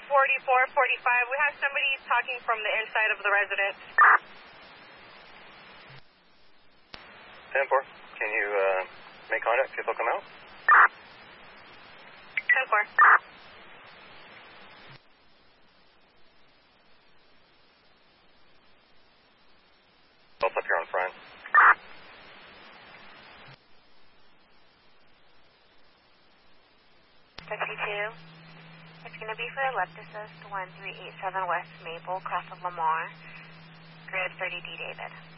4445. We have somebody talking from the inside of the residence. 10-4. Can you make contact, see if they'll come out? 10-4. Both up here on front. 52. It's going to be for a left assist 1387 West Maple, cross of Lamar. Grid 30D David.